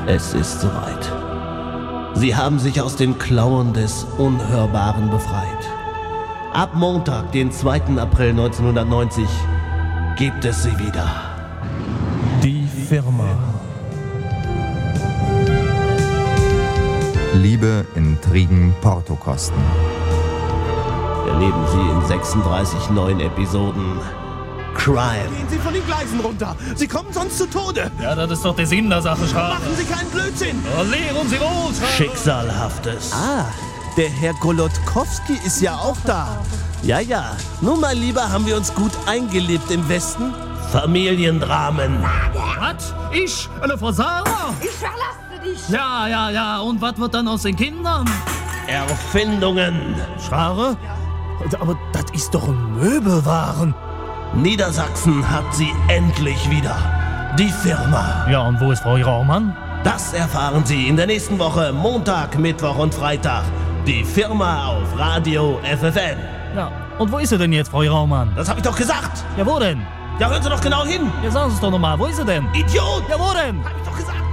Es ist soweit. Sie haben sich aus den Klauen des Unhörbaren befreit. Ab Montag, den 2. April 1990, gibt es sie wieder. Die Firma. Liebe, Intrigen, Portokosten. Erleben Sie in 36 neuen Episoden Crime. Gehen Sie von den Gleisen runter. Sie kommen sonst zu Tode. Ja, das ist doch der Sinn der Sache, Schrabe. Machen Sie keinen Blödsinn. Lehren Sie los, Schrabe. Schicksalhaftes. Der Herr Golodkowski ist ja auch da. Ja, ja. Nun, mein Lieber, haben wir uns gut eingelebt im Westen. Familiendramen. Was? Ich? Frau Sarah? Ich verlasse dich. Ja. Und was wird dann aus den Kindern? Erfindungen. Schrabe? Aber das ist doch ein Möbelwaren. Niedersachsen hat sie endlich wieder. Die Firma. Ja, und wo ist Frau Raumann? Das erfahren Sie in der nächsten Woche, Montag, Mittwoch und Freitag. Die Firma auf Radio FFN. Ja, und wo ist sie denn jetzt, Frau Raumann? Das habe ich doch gesagt. Ja, wo denn? Ja, hören Sie doch genau hin. Ja, sagen Sie es doch nochmal, wo ist sie denn? Idiot. Ja, wo denn? Hab ich doch gesagt.